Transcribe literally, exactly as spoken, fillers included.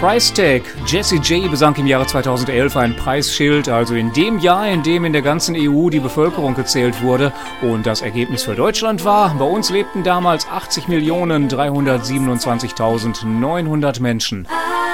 Price Tag. Jessie J besang im Jahre zweitausendelf ein Preisschild, also in dem Jahr, in dem in der ganzen E U die Bevölkerung gezählt wurde. Und das Ergebnis für Deutschland war, bei uns lebten damals achtzig Millionen dreihundertsiebenundzwanzigtausendneunhundert Menschen.